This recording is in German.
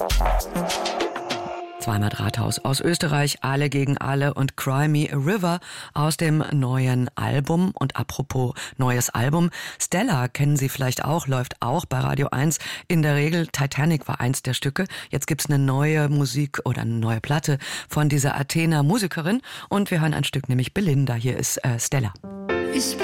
Zweimal Drahthaus aus Österreich, Alle gegen alle und Cry Me a River aus dem neuen Album. Und apropos neues Album, Stella kennen Sie vielleicht auch, läuft auch bei Radio 1. In der Regel, Titanic war eins der Stücke. Jetzt gibt's eine neue Musik oder eine neue Platte von dieser Athener Musikerin. Und wir hören ein Stück, nämlich Belinda. Hier ist Stella.